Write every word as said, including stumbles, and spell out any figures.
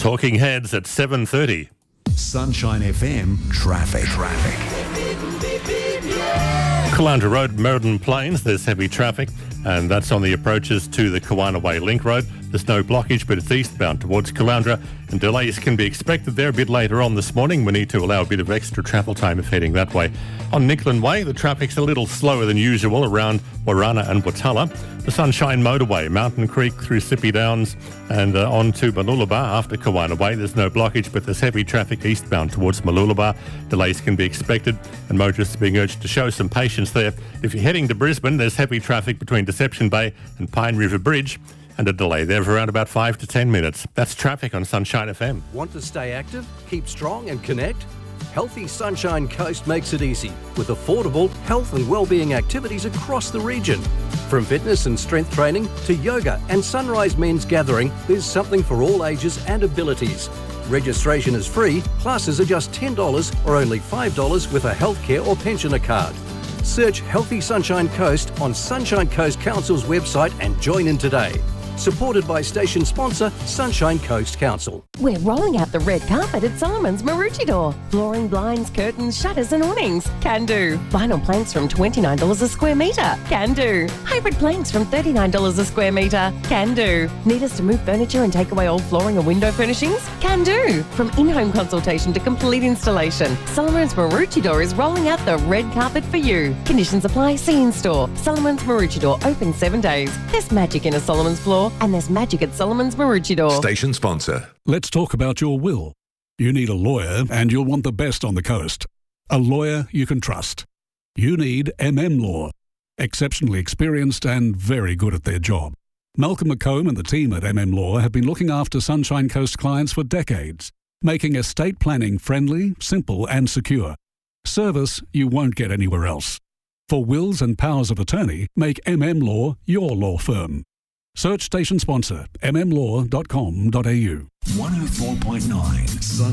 Talking Heads at seven thirty. Sunshine F M traffic. Traffic. Caloundra Road, Meriden Plains, there's heavy traffic, and that's on the approaches to the Kawana Way Link Road. There's no blockage, but it's eastbound towards Caloundra, and delays can be expected there a bit later on this morning. We need to allow a bit of extra travel time if heading that way. On Nicklin Way, the traffic's a little slower than usual around Warana and Watala. The Sunshine Motorway, Mountain Creek through Sippy Downs and uh, on to Mooloolaba after Kawana Way. There's no blockage, but there's heavy traffic eastbound towards Mooloolaba. Delays can be expected, and motorists are being urged to show some patience there. If you're heading to Brisbane, there's heavy traffic between Deception Bay and Pine River Bridge, and a delay there of around about five to ten minutes. That's traffic on Sunshine F M. Want to stay active, keep strong and connect? Healthy Sunshine Coast makes it easy with affordable health and wellbeing activities across the region. From fitness and strength training to yoga and Sunrise Men's Gathering, there's something for all ages and abilities. Registration is free, classes are just ten dollars or only five dollars with a healthcare or pensioner card. Search Healthy Sunshine Coast on Sunshine Coast Council's website and join in today. Supported by station sponsor Sunshine Coast Council. We're rolling out the red carpet at Solomon's Maroochydore. Flooring, blinds, curtains, shutters and awnings. Can do. Vinyl planks from twenty-nine dollars a square metre. Can do. Hybrid planks from thirty-nine dollars a square metre. Can do. Need us to move furniture and take away old flooring or window furnishings? Can do. From in-home consultation to complete installation, Solomon's Maroochydore is rolling out the red carpet for you. Conditions apply. See in store. Solomon's Maroochydore open seven days. There's magic in a Solomon's floor, and there's magic at Solomon's Maroochydore. Station sponsor. Let's talk about your will. You need a lawyer, and you'll want the best on the coast. A lawyer you can trust. You need M M Law. Exceptionally experienced and very good at their job. Malcolm McComb and the team at M M Law have been looking after Sunshine Coast clients for decades, making estate planning friendly, simple and secure. Service you won't get anywhere else. For wills and powers of attorney, make M M Law your law firm. Search station sponsor m m law dot com dot a u. one oh four point nine